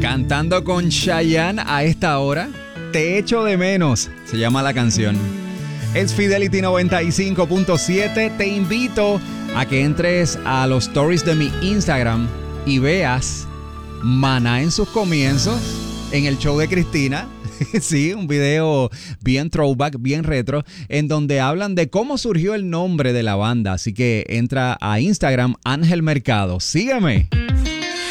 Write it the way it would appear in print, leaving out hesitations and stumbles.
Cantando con Chayanne a esta hora. Te echo de menos, se llama la canción. Es Fidelity 95.7. Te invito a que entres a los stories de mi Instagram y veas Maná en sus comienzos en el show de Cristina. Sí, un video bien throwback, bien retro, en donde hablan de cómo surgió el nombre de la banda. Así que entra a Instagram, Ángel Mercado. Sígueme.